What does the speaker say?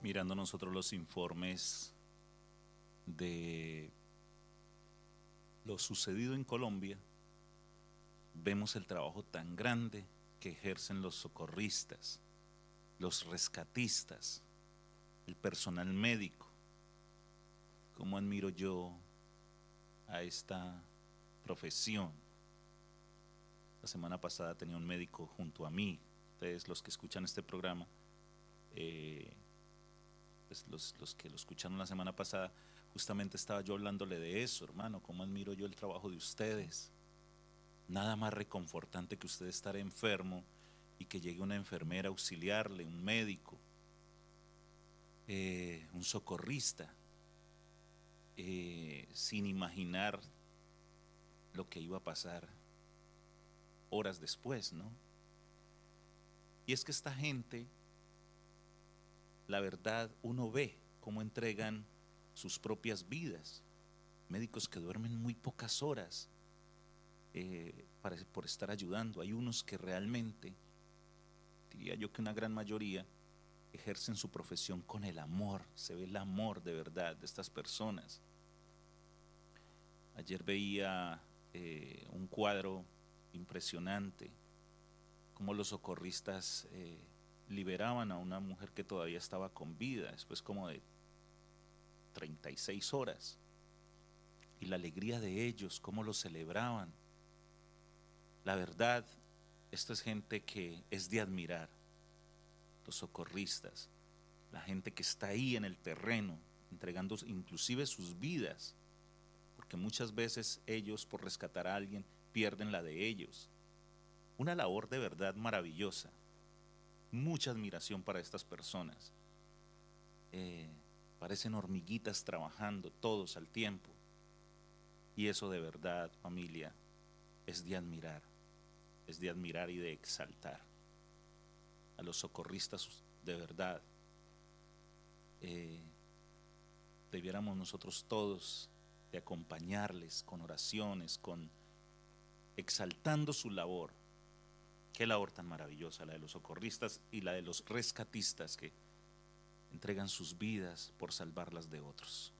mirando nosotros los informes de lo sucedido en Colombia, vemos el trabajo tan grande que ejercen los socorristas, los rescatistas, el personal médico. Cómo admiro yo a esta profesión. La semana pasada tenía un médico junto a mí. Ustedes, los que escuchan este programa, eh, pues los que lo escucharon la semana pasada, justamente estaba yo hablándole de eso, hermano. Cómo admiro yo el trabajo de ustedes. Nada más reconfortante que usted estar enfermo y que llegue una enfermera a auxiliarle, un médico, un socorrista, sin imaginar lo que iba a pasar horas después, ¿no? Y es que esta gente, la verdad, uno ve cómo entregan sus propias vidas. Médicos que duermen muy pocas horas por estar ayudando. Hay unos que realmente, diría yo que una gran mayoría, ejercen su profesión con el amor. Se ve el amor de verdad de estas personas. Ayer veía un cuadro impresionante, cómo los socorristas liberaban a una mujer que todavía estaba con vida, después como de 36 horas. Y la alegría de ellos, cómo lo celebraban. La verdad, esto es gente que es de admirar, los socorristas, la gente que está ahí en el terreno, entregando inclusive sus vidas, porque muchas veces ellos, por rescatar a alguien, pierden la de ellos. Una labor de verdad maravillosa. Mucha admiración para estas personas. Eh, Parecen hormiguitas trabajando todos al tiempo. Y eso de verdad, familia, es de admirar. Es de admirar y de exaltar. A los socorristas de verdad. Debiéramos nosotros todos de acompañarles con oraciones, con exaltando su labor. Qué labor tan maravillosa la de los socorristas y la de los rescatistas que entregan sus vidas por salvarlas de otros.